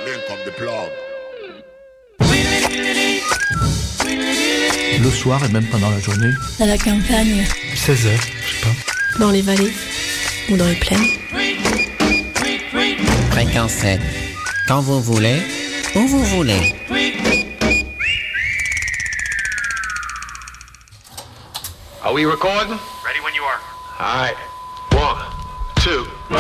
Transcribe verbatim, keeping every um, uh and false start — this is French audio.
Le soir et même pendant la journée. À la campagne. seize heures, je sais pas. Dans les vallées ou dans les plaines. Fréquence sept. Quand vous voulez, où vous voulez. Are we recording? Ready when you are. All right. One, two.